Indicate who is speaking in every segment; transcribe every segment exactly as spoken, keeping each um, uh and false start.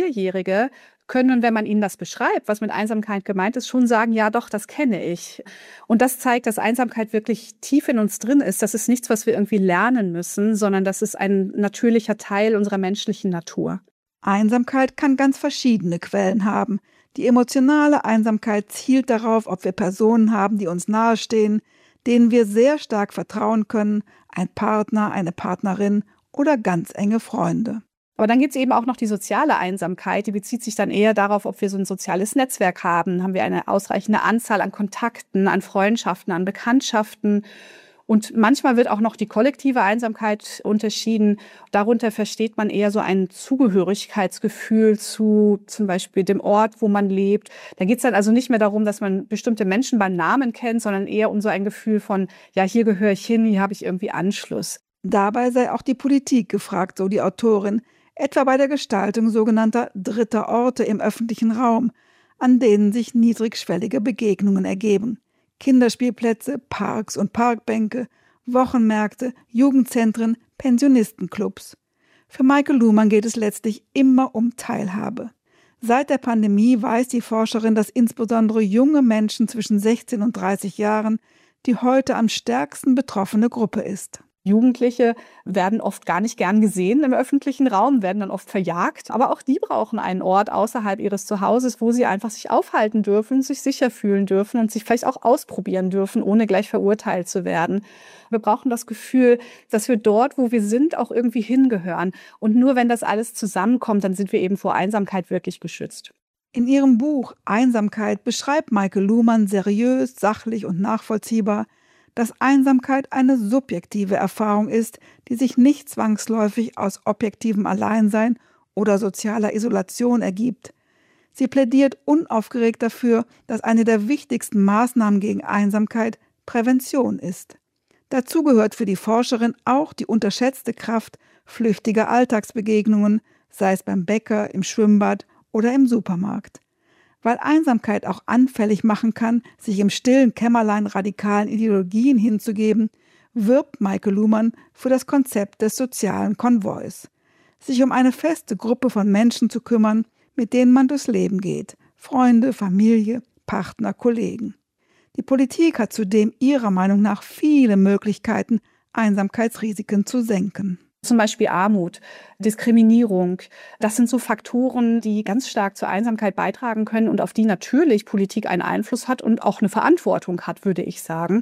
Speaker 1: Vierjährige können, wenn man ihnen das beschreibt, was mit Einsamkeit gemeint ist, schon sagen, ja doch, das kenne ich. Und das zeigt, dass Einsamkeit wirklich tief in uns drin ist. Das ist nichts, was wir irgendwie lernen müssen, sondern das ist ein natürlicher Teil unserer menschlichen Natur.
Speaker 2: Einsamkeit kann ganz verschiedene Quellen haben. Die emotionale Einsamkeit zielt darauf, ob wir Personen haben, die uns nahestehen, denen wir sehr stark vertrauen können, ein Partner, eine Partnerin oder ganz enge Freunde.
Speaker 1: Aber dann gibt es eben auch noch die soziale Einsamkeit, die bezieht sich dann eher darauf, ob wir so ein soziales Netzwerk haben. Haben wir eine ausreichende Anzahl an Kontakten, an Freundschaften, an Bekanntschaften. Und manchmal wird auch noch die kollektive Einsamkeit unterschieden. Darunter versteht man eher so ein Zugehörigkeitsgefühl zu zum Beispiel dem Ort, wo man lebt. Da geht es dann also nicht mehr darum, dass man bestimmte Menschen beim Namen kennt, sondern eher um so ein Gefühl von, ja, hier gehöre ich hin, hier habe ich irgendwie Anschluss.
Speaker 2: Dabei sei auch die Politik gefragt, so die Autorin, etwa bei der Gestaltung sogenannter dritter Orte im öffentlichen Raum, an denen sich niedrigschwellige Begegnungen ergeben. Kinderspielplätze, Parks und Parkbänke, Wochenmärkte, Jugendzentren, Pensionistenclubs. Für Maike Luhmann geht es letztlich immer um Teilhabe. Seit der Pandemie weiß die Forscherin, dass insbesondere junge Menschen zwischen sechzehn und dreißig Jahren die heute am stärksten betroffene Gruppe ist.
Speaker 1: Jugendliche werden oft gar nicht gern gesehen im öffentlichen Raum, werden dann oft verjagt. Aber auch die brauchen einen Ort außerhalb ihres Zuhauses, wo sie einfach sich aufhalten dürfen, sich sicher fühlen dürfen und sich vielleicht auch ausprobieren dürfen, ohne gleich verurteilt zu werden. Wir brauchen das Gefühl, dass wir dort, wo wir sind, auch irgendwie hingehören. Und nur wenn das alles zusammenkommt, dann sind wir eben vor Einsamkeit wirklich geschützt.
Speaker 2: In ihrem Buch Einsamkeit beschreibt Maike Luhmann seriös, sachlich und nachvollziehbar, dass Einsamkeit eine subjektive Erfahrung ist, die sich nicht zwangsläufig aus objektivem Alleinsein oder sozialer Isolation ergibt. Sie plädiert unaufgeregt dafür, dass eine der wichtigsten Maßnahmen gegen Einsamkeit Prävention ist. Dazu gehört für die Forscherin auch die unterschätzte Kraft flüchtiger Alltagsbegegnungen, sei es beim Bäcker, im Schwimmbad oder im Supermarkt. Weil Einsamkeit auch anfällig machen kann, sich im stillen Kämmerlein radikalen Ideologien hinzugeben, wirbt Maike Luhmann für das Konzept des sozialen Konvois. Sich um eine feste Gruppe von Menschen zu kümmern, mit denen man durchs Leben geht. Freunde, Familie, Partner, Kollegen. Die Politik hat zudem ihrer Meinung nach viele Möglichkeiten, Einsamkeitsrisiken zu senken.
Speaker 1: Zum Beispiel Armut, Diskriminierung. Das sind so Faktoren, die ganz stark zur Einsamkeit beitragen können und auf die natürlich Politik einen Einfluss hat und auch eine Verantwortung hat, würde ich sagen.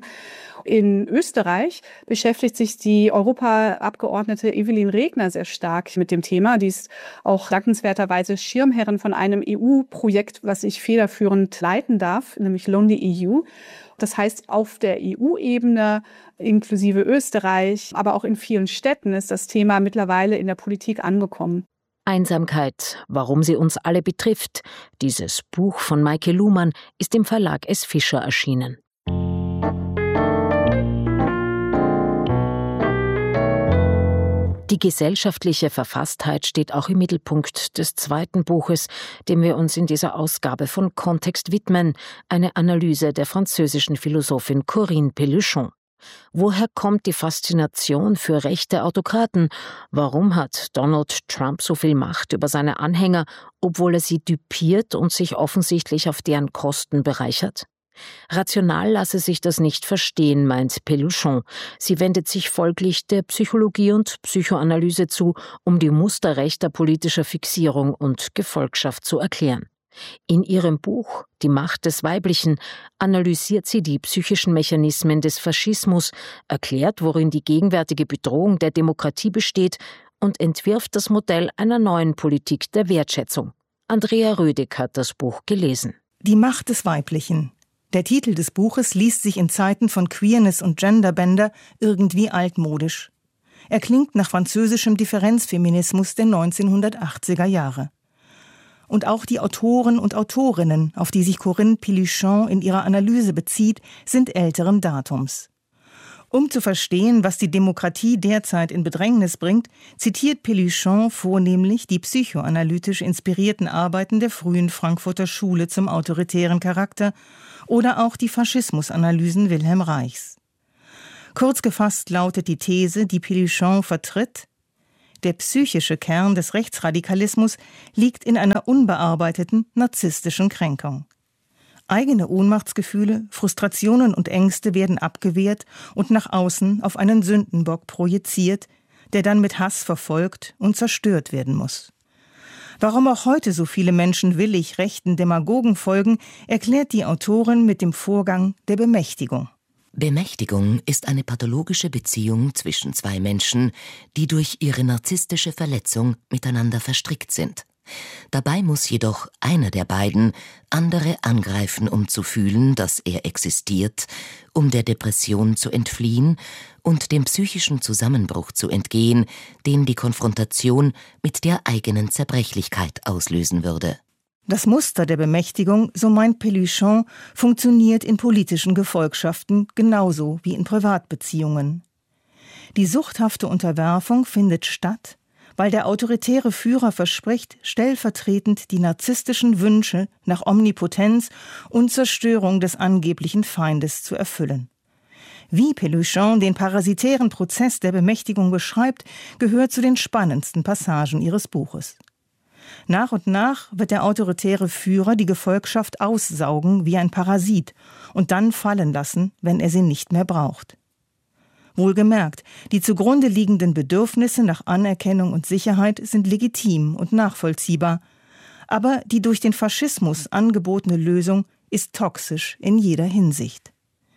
Speaker 1: In Österreich beschäftigt sich die Europaabgeordnete Evelyn Regner sehr stark mit dem Thema. Die ist auch dankenswerterweise Schirmherrin von einem E U-Projekt, was ich federführend leiten darf, nämlich Lonely E U. Das heißt, auf der E U-Ebene, inklusive Österreich, aber auch in vielen Städten ist das Thema mittlerweile in der Politik angekommen.
Speaker 3: Einsamkeit, warum sie uns alle betrifft. Dieses Buch von Maike Luhmann ist im Verlag S. Fischer erschienen. Die gesellschaftliche Verfasstheit steht auch im Mittelpunkt des zweiten Buches, dem wir uns in dieser Ausgabe von Kontext widmen, eine Analyse der französischen Philosophin Corinne Pelluchon. Woher kommt die Faszination für rechte Autokraten? Warum hat Donald Trump so viel Macht über seine Anhänger, obwohl er sie düpiert und sich offensichtlich auf deren Kosten bereichert? Rational lasse sich das nicht verstehen, meint Pelluchon. Sie wendet sich folglich der Psychologie und Psychoanalyse zu, um die Muster rechter politischer Fixierung und Gefolgschaft zu erklären. In ihrem Buch »Die Macht des Weiblichen« analysiert sie die psychischen Mechanismen des Faschismus, erklärt, worin die gegenwärtige Bedrohung der Demokratie besteht und entwirft das Modell einer neuen Politik der Wertschätzung. Andrea Rödig hat das Buch gelesen.
Speaker 4: »Die Macht des Weiblichen«. Der Titel des Buches liest sich in Zeiten von Queerness und Genderbänder irgendwie altmodisch. Er klingt nach französischem Differenzfeminismus der neunzehnhundertachtziger Jahre. Und auch die Autoren und Autorinnen, auf die sich Corinne Pelluchon in ihrer Analyse bezieht, sind älteren Datums. Um zu verstehen, was die Demokratie derzeit in Bedrängnis bringt, zitiert Pelluchon vornehmlich die psychoanalytisch inspirierten Arbeiten der frühen Frankfurter Schule zum autoritären Charakter oder auch die Faschismusanalysen Wilhelm Reichs. Kurz gefasst lautet die These, die Pelluchon vertritt: Der psychische Kern des Rechtsradikalismus liegt in einer unbearbeiteten, narzisstischen Kränkung. Eigene Ohnmachtsgefühle, Frustrationen und Ängste werden abgewehrt und nach außen auf einen Sündenbock projiziert, der dann mit Hass verfolgt und zerstört werden muss. Warum auch heute so viele Menschen willig rechten Demagogen folgen, erklärt die Autorin mit dem Vorgang der Bemächtigung.
Speaker 5: Bemächtigung ist eine pathologische Beziehung zwischen zwei Menschen, die durch ihre narzisstische Verletzung miteinander verstrickt sind. Dabei muss jedoch einer der beiden andere angreifen, um zu fühlen, dass er existiert, um der Depression zu entfliehen und dem psychischen Zusammenbruch zu entgehen, den die Konfrontation mit der eigenen Zerbrechlichkeit auslösen würde.
Speaker 4: Das Muster der Bemächtigung, so meint Pelluchon, funktioniert in politischen Gefolgschaften genauso wie in Privatbeziehungen. Die suchthafte Unterwerfung findet statt, weil der autoritäre Führer verspricht, stellvertretend die narzisstischen Wünsche nach Omnipotenz und Zerstörung des angeblichen Feindes zu erfüllen. Wie Pelluchon den parasitären Prozess der Bemächtigung beschreibt, gehört zu den spannendsten Passagen ihres Buches. Nach und nach wird der autoritäre Führer die Gefolgschaft aussaugen wie ein Parasit und dann fallen lassen, wenn er sie nicht mehr braucht. Wohlgemerkt, die zugrunde liegenden Bedürfnisse nach Anerkennung und Sicherheit sind legitim und nachvollziehbar, aber die durch den Faschismus angebotene Lösung ist toxisch in jeder Hinsicht.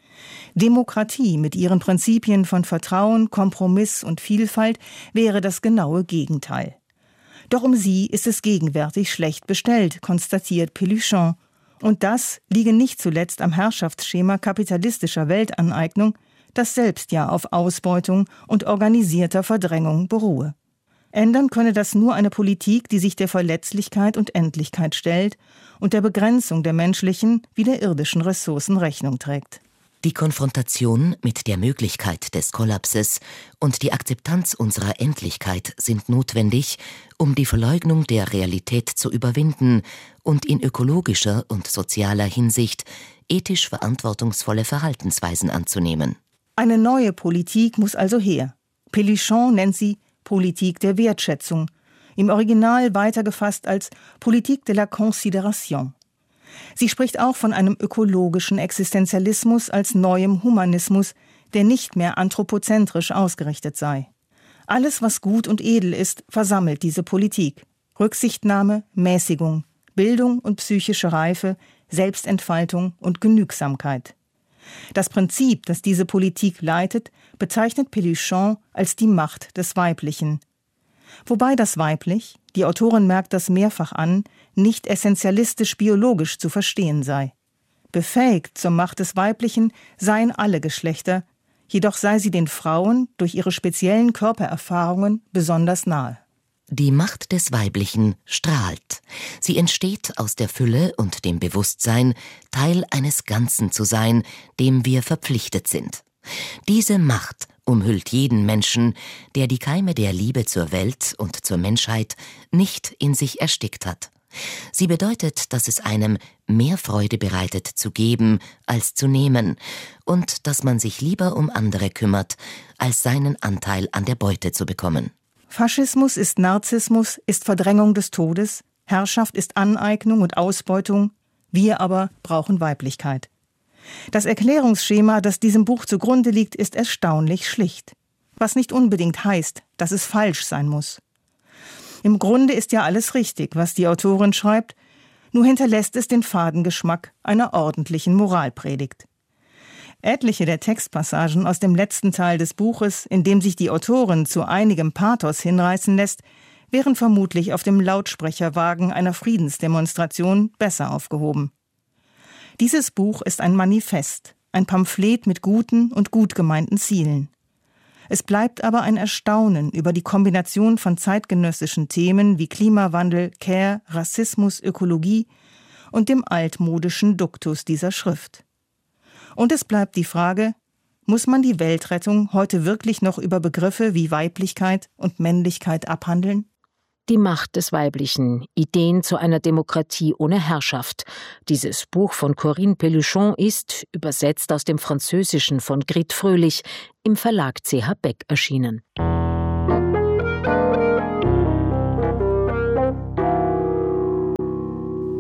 Speaker 4: Demokratie mit ihren Prinzipien von Vertrauen, Kompromiss und Vielfalt wäre das genaue Gegenteil. Doch um sie ist es gegenwärtig schlecht bestellt, konstatiert Pelluchon. Und das liege nicht zuletzt am Herrschaftsschema kapitalistischer Weltaneignung, das selbst ja auf Ausbeutung und organisierter Verdrängung beruhe. Ändern könne das nur eine Politik, die sich der Verletzlichkeit und Endlichkeit stellt und der Begrenzung der menschlichen wie der irdischen Ressourcen Rechnung trägt.
Speaker 5: Die Konfrontation mit der Möglichkeit des Kollapses und die Akzeptanz unserer Endlichkeit sind notwendig, um die Verleugnung der Realität zu überwinden und in ökologischer und sozialer Hinsicht ethisch verantwortungsvolle Verhaltensweisen anzunehmen.
Speaker 4: Eine neue Politik muss also her. Pelluchon nennt sie Politik der Wertschätzung, im Original weitergefasst als Politique de la Considération. Sie spricht auch von einem ökologischen Existenzialismus als neuem Humanismus, der nicht mehr anthropozentrisch ausgerichtet sei. Alles, was gut und edel ist, versammelt diese Politik. Rücksichtnahme, Mäßigung, Bildung und psychische Reife, Selbstentfaltung und Genügsamkeit. Das Prinzip, das diese Politik leitet, bezeichnet Pelluchon als die Macht des Weiblichen. Wobei das Weiblich, die Autorin merkt das mehrfach an, nicht essentialistisch-biologisch zu verstehen sei. Befähigt zur Macht des Weiblichen seien alle Geschlechter, jedoch sei sie den Frauen durch ihre speziellen Körpererfahrungen besonders nahe.
Speaker 5: Die Macht des Weiblichen strahlt. Sie entsteht aus der Fülle und dem Bewusstsein, Teil eines Ganzen zu sein, dem wir verpflichtet sind. Diese Macht umhüllt jeden Menschen, der die Keime der Liebe zur Welt und zur Menschheit nicht in sich erstickt hat. Sie bedeutet, dass es einem mehr Freude bereitet zu geben als zu nehmen und dass man sich lieber um andere kümmert, als seinen Anteil an der Beute zu bekommen.
Speaker 4: Faschismus ist Narzissmus, ist Verdrängung des Todes, Herrschaft ist Aneignung und Ausbeutung, wir aber brauchen Weiblichkeit. Das Erklärungsschema, das diesem Buch zugrunde liegt, ist erstaunlich schlicht. Was nicht unbedingt heißt, dass es falsch sein muss. Im Grunde ist ja alles richtig, was die Autorin schreibt, nur hinterlässt es den faden Geschmack einer ordentlichen Moralpredigt. Etliche der Textpassagen aus dem letzten Teil des Buches, in dem sich die Autorin zu einigem Pathos hinreißen lässt, wären vermutlich auf dem Lautsprecherwagen einer Friedensdemonstration besser aufgehoben. Dieses Buch ist ein Manifest, ein Pamphlet mit guten und gut gemeinten Zielen. Es bleibt aber ein Erstaunen über die Kombination von zeitgenössischen Themen wie Klimawandel, Care, Rassismus, Ökologie und dem altmodischen Duktus dieser Schrift. Und es bleibt die Frage, muss man die Weltrettung heute wirklich noch über Begriffe wie Weiblichkeit und Männlichkeit abhandeln?
Speaker 3: Die Macht des Weiblichen, Ideen zu einer Demokratie ohne Herrschaft. Dieses Buch von Corinne Pelluchon ist, übersetzt aus dem Französischen von Grit Fröhlich, im Verlag C H Beck erschienen.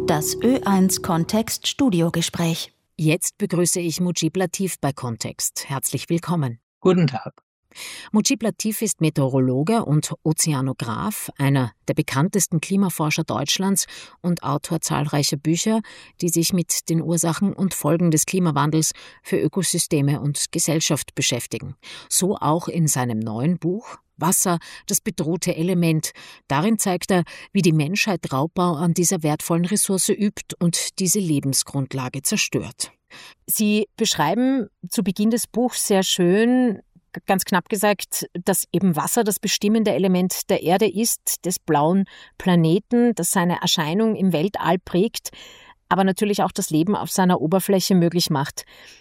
Speaker 6: Das Ö eins Kontext Studiogespräch.
Speaker 3: Jetzt begrüße ich Mujib Latif bei Kontext. Herzlich willkommen.
Speaker 7: Guten Tag.
Speaker 3: Mujib Latif ist Meteorologe und Ozeanograf, einer der bekanntesten Klimaforscher Deutschlands und Autor zahlreicher Bücher, die sich mit den Ursachen und Folgen des Klimawandels für Ökosysteme und Gesellschaft beschäftigen. So auch in seinem neuen Buch Wasser, das bedrohte Element. Darin zeigt er, wie die Menschheit Raubbau an dieser wertvollen Ressource übt und diese Lebensgrundlage zerstört. Sie beschreiben zu Beginn des Buchs sehr schön, ganz knapp gesagt, dass eben Wasser das bestimmende Element der Erde ist, des blauen Planeten, das seine Erscheinung im Weltall prägt, aber natürlich auch das Leben auf seiner Oberfläche möglich macht.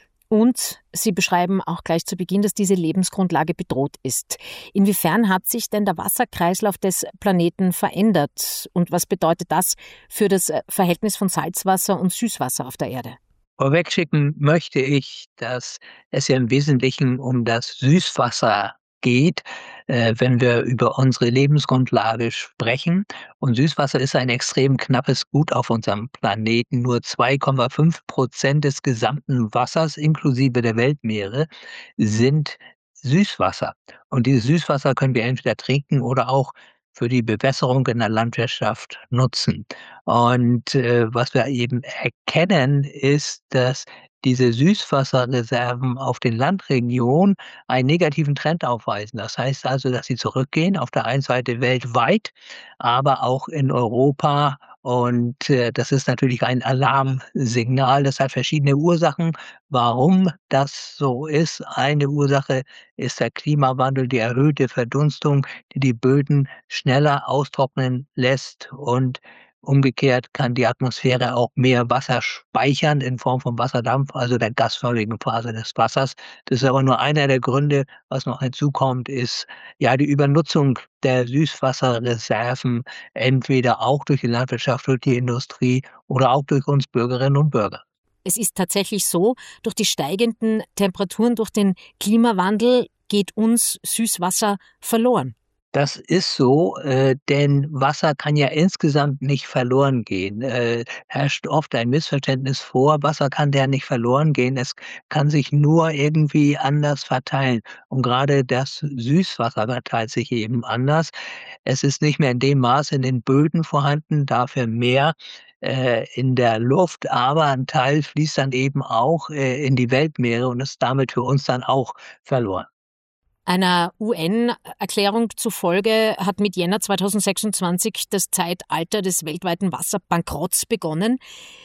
Speaker 3: Und Sie beschreiben auch gleich zu Beginn, dass diese Lebensgrundlage bedroht ist. Inwiefern hat sich denn der Wasserkreislauf des Planeten verändert? Und was bedeutet das für das Verhältnis von Salzwasser und Süßwasser auf der Erde?
Speaker 7: Vorwegschicken möchte ich, dass es ja im Wesentlichen um das Süßwasser geht, äh, wenn wir über unsere Lebensgrundlage sprechen. Und Süßwasser ist ein extrem knappes Gut auf unserem Planeten. Nur zwei Komma fünf Prozent des gesamten Wassers, inklusive der Weltmeere, sind Süßwasser. Und dieses Süßwasser können wir entweder trinken oder auch für die Bewässerung in der Landwirtschaft nutzen. Und äh, was wir eben erkennen, ist, dass diese Süßwasserreserven auf den Landregionen einen negativen Trend aufweisen. Das heißt also, dass sie zurückgehen, auf der einen Seite weltweit, aber auch in Europa. Und äh, das ist natürlich ein Alarmsignal. Das hat verschiedene Ursachen, warum das so ist. Eine Ursache ist der Klimawandel, die erhöhte Verdunstung, die die Böden schneller austrocknen lässt, und umgekehrt kann die Atmosphäre auch mehr Wasser speichern in Form von Wasserdampf, also der gasförmigen Phase des Wassers. Das ist aber nur einer der Gründe. Was noch hinzukommt, ist ja die Übernutzung der Süßwasserreserven, entweder auch durch die Landwirtschaft, durch die Industrie oder auch durch uns Bürgerinnen und Bürger.
Speaker 3: Es ist tatsächlich so, durch die steigenden Temperaturen, durch den Klimawandel geht uns Süßwasser verloren.
Speaker 7: Das ist so, äh, denn Wasser kann ja insgesamt nicht verloren gehen. Äh, herrscht oft ein Missverständnis vor, Wasser kann ja nicht verloren gehen, es kann sich nur irgendwie anders verteilen. Und gerade das Süßwasser verteilt sich eben anders. Es ist nicht mehr in dem Maße in den Böden vorhanden, dafür mehr äh, in der Luft, aber ein Teil fließt dann eben auch äh, in die Weltmeere und ist damit für uns dann auch verloren.
Speaker 3: Einer U N-Erklärung zufolge hat mit Jänner zweitausendsechsundzwanzig das Zeitalter des weltweiten Wasserbankrotts begonnen.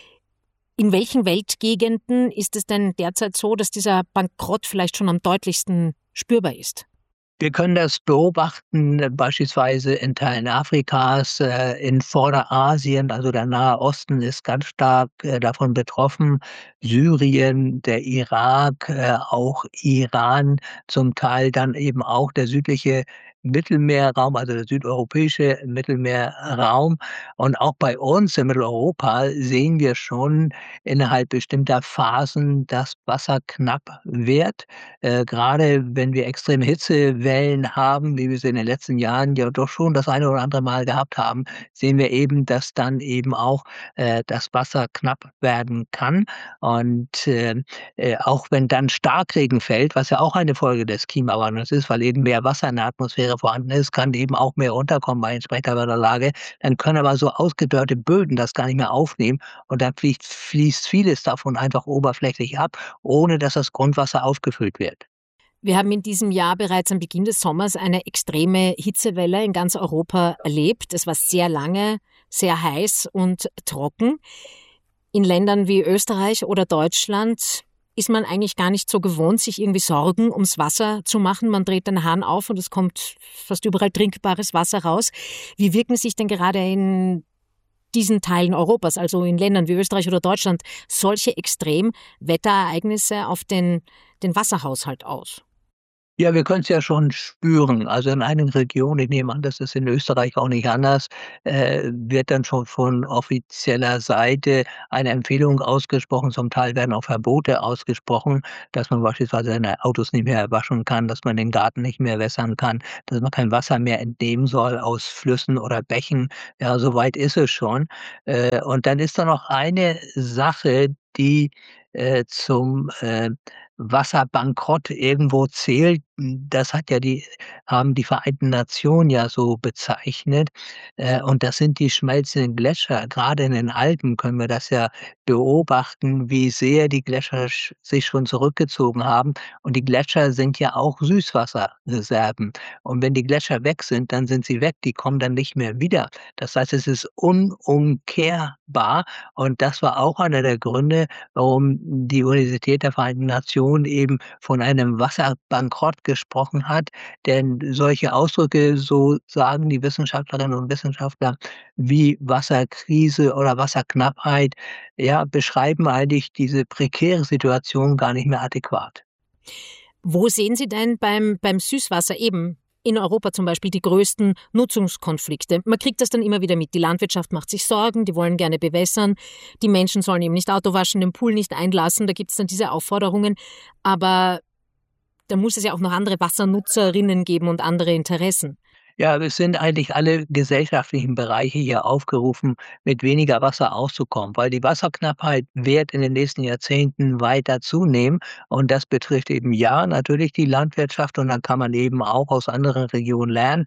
Speaker 3: In welchen Weltgegenden ist es denn derzeit so, dass dieser Bankrott vielleicht schon am deutlichsten spürbar ist?
Speaker 7: Wir können das beobachten, beispielsweise in Teilen Afrikas, äh, in Vorderasien, also der Nahe Osten ist ganz stark äh, davon betroffen, Syrien, der Irak, äh, auch Iran, zum Teil dann eben auch der südliche Mittelmeerraum, also der südeuropäische Mittelmeerraum. Und auch bei uns in Mitteleuropa sehen wir schon innerhalb bestimmter Phasen, dass Wasser knapp wird. Äh, gerade wenn wir extreme Hitzewellen haben, wie wir sie in den letzten Jahren ja doch schon das eine oder andere Mal gehabt haben, sehen wir eben, dass dann eben auch äh, das Wasser knapp werden kann. Und äh, äh, auch wenn dann Starkregen fällt, was ja auch eine Folge des Klimawandels ist, weil eben mehr Wasser in der Atmosphäre vorhanden ist, kann eben auch mehr unterkommen bei entsprechender Wetterlage. Dann können aber so ausgedörrte Böden das gar nicht mehr aufnehmen und dann fließt, fließt vieles davon einfach oberflächlich ab, ohne dass das Grundwasser aufgefüllt wird.
Speaker 3: Wir haben in diesem Jahr bereits am Beginn des Sommers eine extreme Hitzewelle in ganz Europa erlebt. Es war sehr lange, sehr heiß und trocken. In Ländern wie Österreich oder Deutschland ist man eigentlich gar nicht so gewohnt, sich irgendwie Sorgen ums Wasser zu machen. Man dreht den Hahn auf und es kommt fast überall trinkbares Wasser raus. Wie wirken sich denn gerade in diesen Teilen Europas, also in Ländern wie Österreich oder Deutschland, solche Extremwetterereignisse auf den, den Wasserhaushalt aus?
Speaker 7: Ja, wir können es ja schon spüren. Also, in einigen Regionen, ich nehme an, das ist in Österreich auch nicht anders, äh, wird dann schon von offizieller Seite eine Empfehlung ausgesprochen. Zum Teil werden auch Verbote ausgesprochen, dass man beispielsweise seine Autos nicht mehr waschen kann, dass man den Garten nicht mehr wässern kann, dass man kein Wasser mehr entnehmen soll aus Flüssen oder Bächen. Ja, so weit ist es schon. Äh, und dann ist da noch eine Sache, die, äh, zum, äh, Wasserbankrott irgendwo zählt. Hm, das hat ja die haben die Vereinten Nationen ja so bezeichnet, äh, und das sind die schmelzenden Gletscher. Gerade in den Alpen können wir das ja beobachten, wie sehr die Gletscher sch sich schon zurückgezogen haben. Und die Gletscher sind ja auch Süßwasserreserven. Und wenn die Gletscher weg sind, dann sind sie weg, die kommen dann nicht mehr wieder. Das heißt, es ist unumkehrbar und das war auch einer der Gründe, warum die Universität der Vereinten Nationen eben von einem Wasserbankrott gesprochen hat. Denn solche Ausdrücke, so sagen die Wissenschaftlerinnen und Wissenschaftler, wie Wasserkrise oder Wasserknappheit, ja, beschreiben eigentlich diese prekäre Situation gar nicht mehr adäquat.
Speaker 3: Wo sehen Sie denn beim, beim Süßwasser eben in Europa zum Beispiel die größten Nutzungskonflikte? Man kriegt das dann immer wieder mit. Die Landwirtschaft macht sich Sorgen, die wollen gerne bewässern. Die Menschen sollen eben nicht Auto waschen, den Pool nicht einlassen. Da gibt es dann diese Aufforderungen. Aber da muss es ja auch noch andere Wassernutzerinnen geben und andere Interessen.
Speaker 7: Ja, es sind eigentlich alle gesellschaftlichen Bereiche hier aufgerufen, mit weniger Wasser auszukommen, weil die Wasserknappheit wird in den nächsten Jahrzehnten weiter zunehmen. Und das betrifft eben ja natürlich die Landwirtschaft und dann kann man eben auch aus anderen Regionen lernen,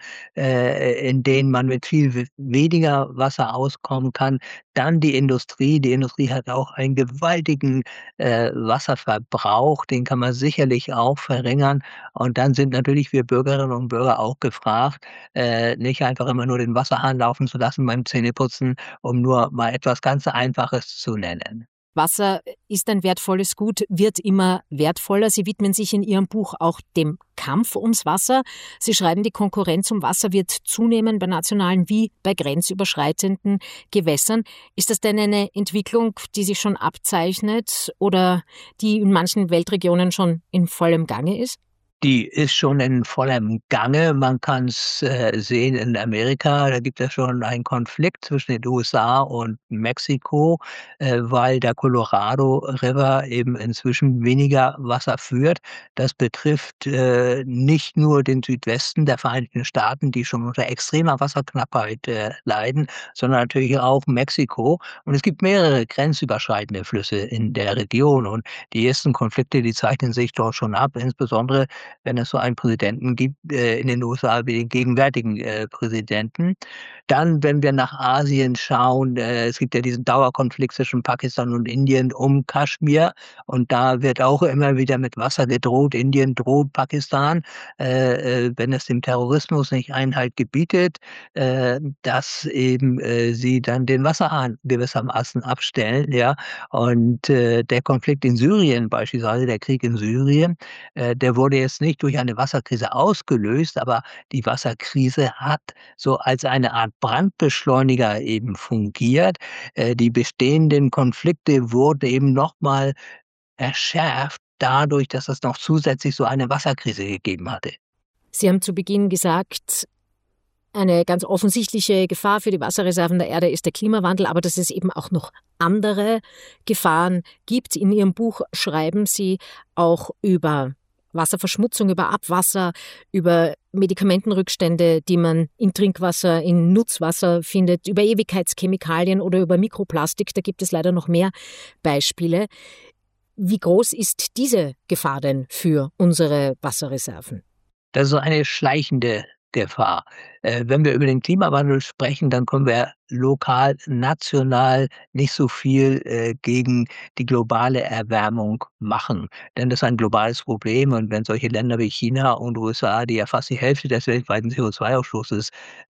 Speaker 7: äh, in denen man mit viel we weniger Wasser auskommen kann. Dann die Industrie. Die Industrie hat auch einen gewaltigen, äh, Wasserverbrauch, den kann man sicherlich auch verringern. Und dann sind natürlich wir Bürgerinnen und Bürger auch gefragt, äh, nicht einfach immer nur den Wasserhahn laufen zu lassen beim Zähneputzen, um nur mal etwas ganz Einfaches zu nennen.
Speaker 3: Wasser ist ein wertvolles Gut, wird immer wertvoller. Sie widmen sich in Ihrem Buch auch dem Kampf ums Wasser. Sie schreiben, die Konkurrenz um Wasser wird zunehmen bei nationalen wie bei grenzüberschreitenden Gewässern. Ist das denn eine Entwicklung, die sich schon abzeichnet oder die in manchen Weltregionen schon in vollem Gange ist?
Speaker 7: Die ist schon in vollem Gange. Man kann's, äh, sehen in Amerika, da gibt es schon einen Konflikt zwischen den U S A und Mexiko, äh, weil der Colorado River eben inzwischen weniger Wasser führt. Das betrifft, äh, nicht nur den Südwesten der Vereinigten Staaten, die schon unter extremer Wasserknappheit, äh, leiden, sondern natürlich auch Mexiko. Und es gibt mehrere grenzüberschreitende Flüsse in der Region und die ersten Konflikte, die zeichnen sich dort schon ab, insbesondere wenn es so einen Präsidenten gibt, äh, in den U S A wie den gegenwärtigen, äh, Präsidenten. Dann, wenn wir nach Asien schauen, äh, es gibt ja diesen Dauerkonflikt zwischen Pakistan und Indien um Kaschmir und da wird auch immer wieder mit Wasser gedroht. Indien droht Pakistan, äh, äh, wenn es dem Terrorismus nicht Einhalt gebietet, äh, dass eben, äh, sie dann den Wasserhahn gewissermaßen abstellen, ja. Und, äh, der Konflikt in Syrien beispielsweise, der Krieg in Syrien, äh, der wurde jetzt nicht durch eine Wasserkrise ausgelöst, aber die Wasserkrise hat so als eine Art Brandbeschleuniger eben fungiert. Äh, die bestehenden Konflikte wurden eben noch mal verschärft dadurch, dass es noch zusätzlich so eine Wasserkrise gegeben hatte.
Speaker 3: Sie haben zu Beginn gesagt, eine ganz offensichtliche Gefahr für die Wasserreserven der Erde ist der Klimawandel, aber dass es eben auch noch andere Gefahren gibt. In Ihrem Buch schreiben Sie auch über Wasserverschmutzung, über Abwasser, über Medikamentenrückstände, die man in Trinkwasser, in Nutzwasser findet, über Ewigkeitschemikalien oder über Mikroplastik. Da gibt es leider noch mehr Beispiele. Wie groß ist diese Gefahr denn für unsere Wasserreserven?
Speaker 7: Das ist eine schleichende Gefahr. Äh, wenn wir über den Klimawandel sprechen, dann können wir lokal, national nicht so viel, äh, gegen die globale Erwärmung machen. Denn das ist ein globales Problem und wenn solche Länder wie China und U S A, die ja fast die Hälfte des weltweiten C O zwei Ausstoßes,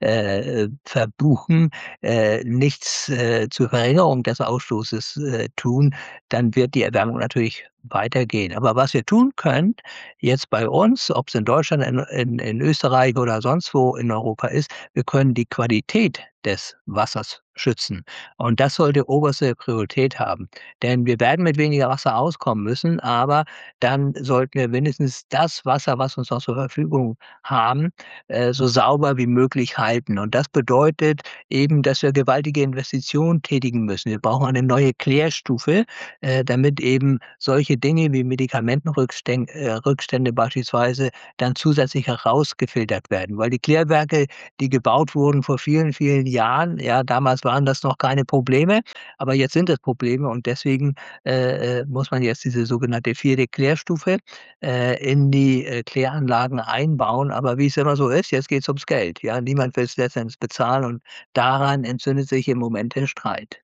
Speaker 7: äh, verbuchen, äh, nichts, äh, zur Verringerung des Ausstoßes, äh, tun, dann wird die Erwärmung natürlich weitergehen. Aber was wir tun können, jetzt bei uns, ob es in Deutschland, in in in Österreich oder sonst wo in Europa ist, wir können die Qualität des Wassers schützen. Und das sollte oberste Priorität haben. Denn wir werden mit weniger Wasser auskommen müssen, aber dann sollten wir mindestens das Wasser, was uns noch zur Verfügung haben, äh, so sauber wie möglich halten. Und das bedeutet eben, dass wir gewaltige Investitionen tätigen müssen. Wir brauchen eine neue Klärstufe, äh, damit eben solche Dinge wie Medikamentenrückstände äh, Rückstände beispielsweise dann zusätzlich herausgefiltert werden. Weil die Klärwerke, die gebaut wurden vor vielen, vielen Jahren, ja, damals waren das noch keine Probleme, aber jetzt sind es Probleme und deswegen äh, äh, muss man jetzt diese sogenannte vierte Klärstufe äh, in die äh, Kläranlagen einbauen. Aber wie es immer so ist, jetzt geht es ums Geld. Ja, niemand will es letztendlich bezahlen und daran entzündet sich im Moment der Streit.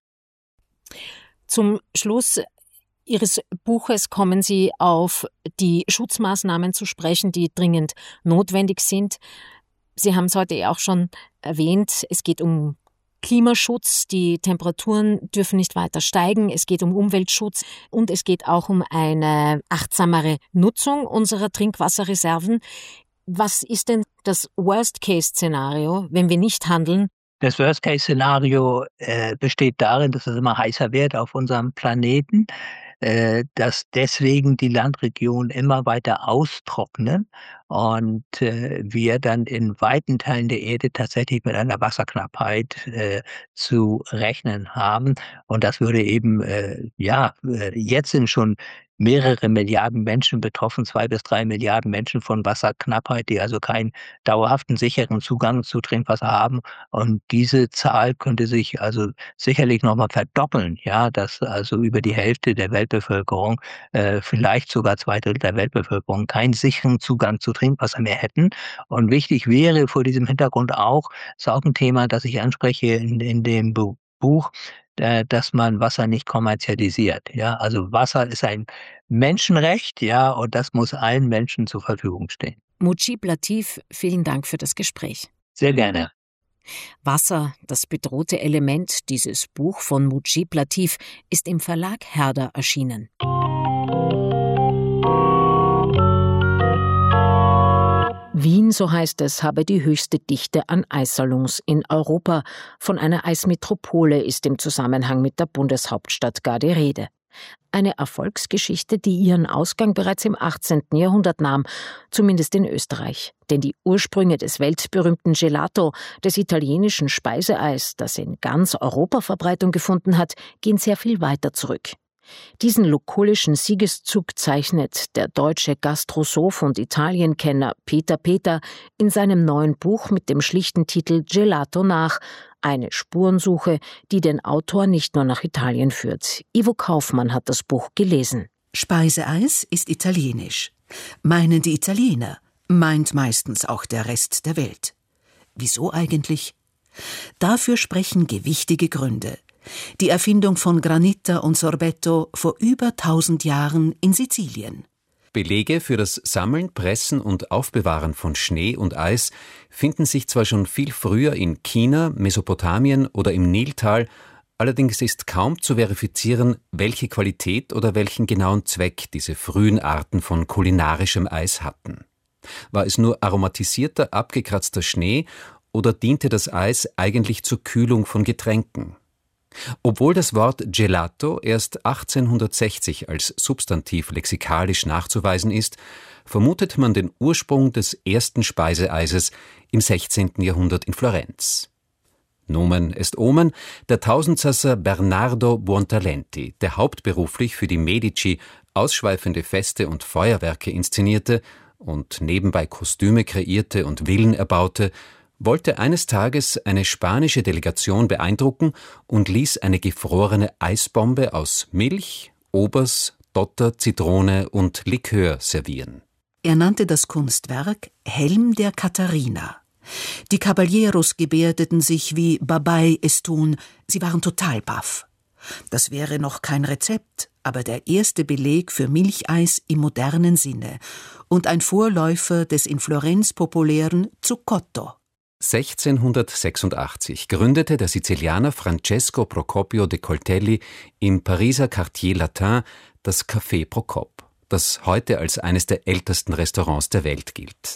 Speaker 3: Zum Schluss Ihres Buches kommen Sie auf die Schutzmaßnahmen zu sprechen, die dringend notwendig sind. Sie haben es heute auch schon erwähnt, es geht um Klimaschutz, die Temperaturen dürfen nicht weiter steigen, es geht um Umweltschutz und es geht auch um eine achtsamere Nutzung unserer Trinkwasserreserven. Was ist denn das Worst-Case-Szenario, wenn wir nicht handeln?
Speaker 7: Das Worst-Case-Szenario äh, besteht darin, dass es immer heißer wird auf unserem Planeten, äh, dass deswegen die Landregionen immer weiter austrocknen und äh, wir dann in weiten Teilen der Erde tatsächlich mit einer Wasserknappheit äh, zu rechnen haben. Und das würde eben, äh, ja, äh, jetzt sind schon mehrere Milliarden Menschen betroffen, zwei bis drei Milliarden Menschen von Wasserknappheit, die also keinen dauerhaften, sicheren Zugang zu Trinkwasser haben. Und diese Zahl könnte sich also sicherlich nochmal verdoppeln, ja, dass also über die Hälfte der Weltbevölkerung, äh, vielleicht sogar zwei Drittel der Weltbevölkerung keinen sicheren Zugang zu Trinkwasser mehr hätten. Und wichtig wäre vor diesem Hintergrund auch, ist auch ein Thema, das ich anspreche in, in dem Buch, dass man Wasser nicht kommerzialisiert. Ja, also Wasser ist ein Menschenrecht, ja, und das muss allen Menschen zur Verfügung stehen.
Speaker 3: Mujib Latif, vielen Dank für das Gespräch.
Speaker 7: Sehr gerne.
Speaker 3: Wasser, das bedrohte Element, dieses Buch von Mujib Latif, ist im Verlag Herder erschienen. Wien, so heißt es, habe die höchste Dichte an Eissalons in Europa. Von einer Eismetropole ist im Zusammenhang mit der Bundeshauptstadt gar die Rede. Eine Erfolgsgeschichte, die ihren Ausgang bereits im achtzehnten Jahrhundert nahm, zumindest in Österreich. Denn die Ursprünge des weltberühmten Gelato, des italienischen Speiseeis, das in ganz Europa Verbreitung gefunden hat, gehen sehr viel weiter zurück. Diesen lokulischen Siegeszug zeichnet der deutsche Gastrosoph und Italienkenner Peter Peter in seinem neuen Buch mit dem schlichten Titel Gelato nach, eine Spurensuche, die den Autor nicht nur nach Italien führt. Ivo Kaufmann hat das Buch gelesen.
Speaker 8: Speiseeis ist italienisch. Meinen die Italiener, meint meistens auch der Rest der Welt. Wieso eigentlich? Dafür sprechen gewichtige Gründe. Die Erfindung von Granita und Sorbetto vor über tausend Jahren in Sizilien.
Speaker 9: Belege für das Sammeln, Pressen und Aufbewahren von Schnee und Eis finden sich zwar schon viel früher in China, Mesopotamien oder im Niltal, allerdings ist kaum zu verifizieren, welche Qualität oder welchen genauen Zweck diese frühen Arten von kulinarischem Eis hatten. War es nur aromatisierter, abgekratzter Schnee oder diente das Eis eigentlich zur Kühlung von Getränken? Obwohl das Wort Gelato erst achtzehnhundertsechzig als Substantiv lexikalisch nachzuweisen ist, vermutet man den Ursprung des ersten Speiseeises im sechzehnten Jahrhundert in Florenz. Nomen est omen, der Tausendsasser Bernardo Buontalenti, der hauptberuflich für die Medici ausschweifende Feste und Feuerwerke inszenierte und nebenbei Kostüme kreierte und Villen erbaute, wollte eines Tages eine spanische Delegation beeindrucken und ließ eine gefrorene Eisbombe aus Milch, Obers, Dotter, Zitrone und Likör servieren.
Speaker 8: Er nannte das Kunstwerk Helm der Katharina. Die Caballeros gebärdeten sich wie Babei es tun, sie waren total baff. Das wäre noch kein Rezept, aber der erste Beleg für Milcheis im modernen Sinne und ein Vorläufer des in Florenz populären Zuccotto.
Speaker 9: sechzehnhundertsechsundachtzig gründete der Sizilianer Francesco Procopio de Coltelli im Pariser Quartier Latin das Café Procop, das heute als eines der ältesten Restaurants der Welt gilt.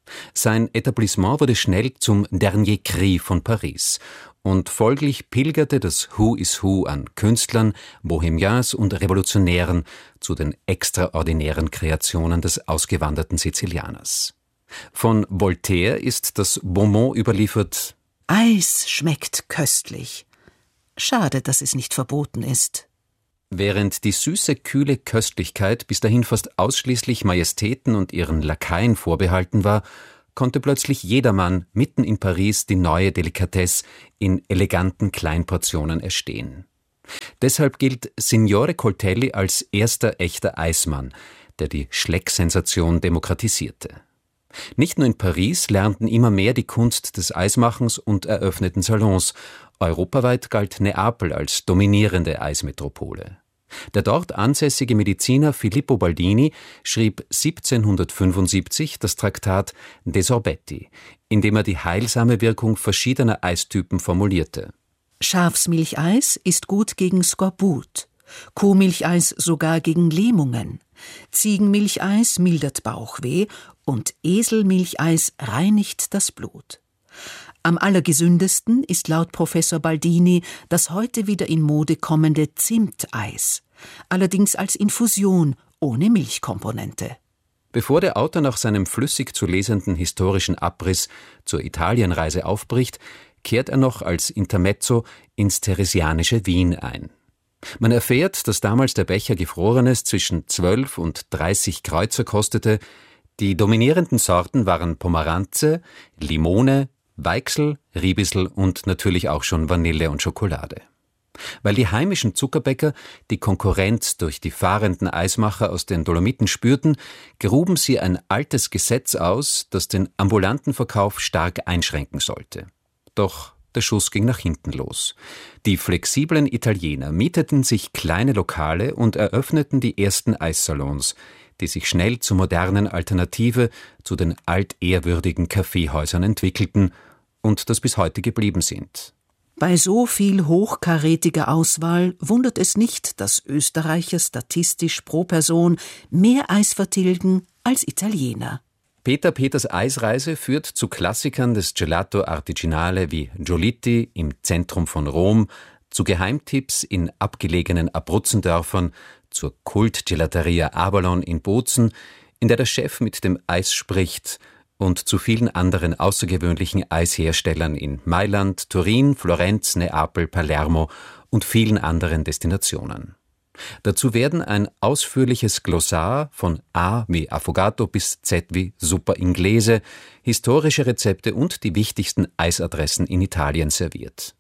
Speaker 9: Sein Etablissement wurde schnell zum Dernier Cri von Paris und folglich pilgerte das Who is Who an Künstlern, Bohemiens und Revolutionären zu den extraordinären Kreationen des ausgewanderten Sizilianers. Von Voltaire ist das Bonmot überliefert:
Speaker 8: Eis schmeckt köstlich. Schade, dass es nicht verboten ist.
Speaker 9: Während die süße, kühle Köstlichkeit bis dahin fast ausschließlich Majestäten und ihren Lakaien vorbehalten war, konnte plötzlich jedermann mitten in Paris die neue Delikatesse in eleganten Kleinportionen erstehen. Deshalb gilt Signore Coltelli als erster echter Eismann, der die Schlecksensation demokratisierte. Nicht nur in Paris lernten immer mehr die Kunst des Eismachens und eröffneten Salons. Europaweit galt Neapel als dominierende Eismetropole. Der dort ansässige Mediziner Filippo Baldini schrieb siebzehnhundertfünfundsiebzig das Traktat De Sorbetti, in dem er die heilsame Wirkung verschiedener Eistypen formulierte.
Speaker 8: Schafsmilcheis ist gut gegen Skorbut, Kuhmilcheis sogar gegen Lähmungen, Ziegenmilcheis mildert Bauchweh und Eselmilcheis reinigt das Blut. Am allergesündesten ist laut Professor Baldini das heute wieder in Mode kommende Zimteis, allerdings als Infusion ohne Milchkomponente.
Speaker 9: Bevor der Autor nach seinem flüssig zu lesenden historischen Abriss zur Italienreise aufbricht, kehrt er noch als Intermezzo ins theresianische Wien ein. Man erfährt, dass damals der Becher Gefrorenes zwischen zwölf und dreißig Kreuzer kostete. Die dominierenden Sorten waren Pomeranze, Limone, Weichsel, Riebissel und natürlich auch schon Vanille und Schokolade. Weil die heimischen Zuckerbäcker die Konkurrenz durch die fahrenden Eismacher aus den Dolomiten spürten, gruben sie ein altes Gesetz aus, das den ambulanten Verkauf stark einschränken sollte. Doch der Schuss ging nach hinten los. Die flexiblen Italiener mieteten sich kleine Lokale und eröffneten die ersten Eissalons, die sich schnell zur modernen Alternative zu den altehrwürdigen Kaffeehäusern entwickelten und das bis heute geblieben sind.
Speaker 8: Bei so viel hochkarätiger Auswahl wundert es nicht, dass Österreicher statistisch pro Person mehr Eis vertilgen als Italiener.
Speaker 9: Peter Peters Eisreise führt zu Klassikern des Gelato Artigianale wie Giolitti im Zentrum von Rom, zu Geheimtipps in abgelegenen Abruzzendörfern, zur Kult-Gelateria Avalon in Bozen, in der der Chef mit dem Eis spricht, und zu vielen anderen außergewöhnlichen Eisherstellern in Mailand, Turin, Florenz, Neapel, Palermo und vielen anderen Destinationen. Dazu werden ein ausführliches Glossar von A wie Affogato bis Z wie Super Inglese, historische Rezepte und die wichtigsten Eisadressen in Italien serviert.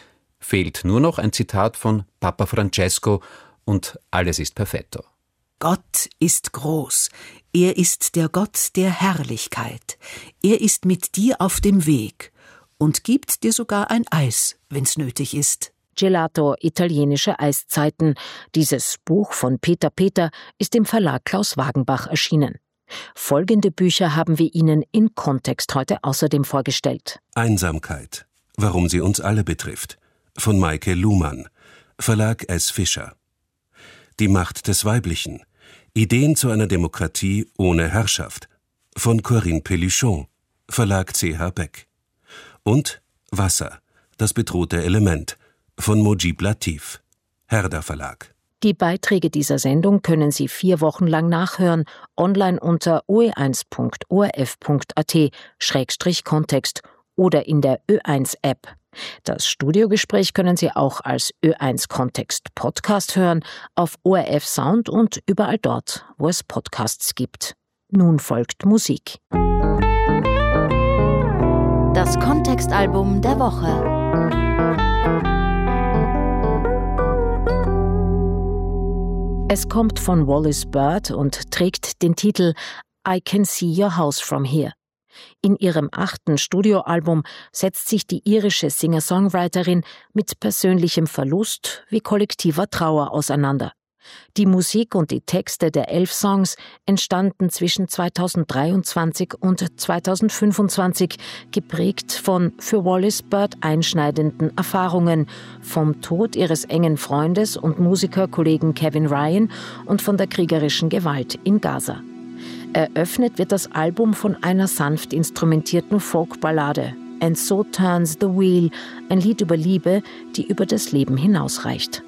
Speaker 9: Fehlt nur noch ein Zitat von Papa Francesco und alles ist perfetto.
Speaker 8: Gott ist groß. Er ist der Gott der Herrlichkeit. Er ist mit dir auf dem Weg und gibt dir sogar ein Eis, wenn's nötig ist.
Speaker 3: Gelato, italienische Eiszeiten. Dieses Buch von Peter Peter ist im Verlag Klaus Wagenbach erschienen. Folgende Bücher haben wir Ihnen in Kontext heute außerdem vorgestellt.
Speaker 10: Einsamkeit. Warum sie uns alle betrifft. Von Maike Luhmann. Verlag S. Fischer. Die Macht des Weiblichen. Ideen zu einer Demokratie ohne Herrschaft. Von Corinne Pellichon. Verlag C H Beck. Und Wasser. Das bedrohte Element. Von Mojib Latif. Herder Verlag.
Speaker 3: Die Beiträge dieser Sendung können Sie vier Wochen lang nachhören, online unter o e eins punkt o r f punkt a t Schrägstrich Kontext oder in der Ö eins App. Das Studiogespräch können Sie auch als Ö eins Kontext Podcast hören, auf O R F Sound und überall dort, wo es Podcasts gibt. Nun folgt Musik.
Speaker 6: Das Kontextalbum der Woche.
Speaker 3: Es kommt von Wallis Bird und trägt den Titel I Can See Your House From Here. In ihrem achten Studioalbum setzt sich die irische Singer-Songwriterin mit persönlichem Verlust wie kollektiver Trauer auseinander. Die Musik und die Texte der elf Songs entstanden zwischen zweitausenddreiundzwanzig und zweitausendfünfundzwanzig, geprägt von für Wallis Bird einschneidenden Erfahrungen, vom Tod ihres engen Freundes und Musikerkollegen Kevin Ryan und von der kriegerischen Gewalt in Gaza. Eröffnet wird das Album von einer sanft instrumentierten Folkballade. And So Turns the Wheel, ein Lied über Liebe, die über das Leben hinausreicht.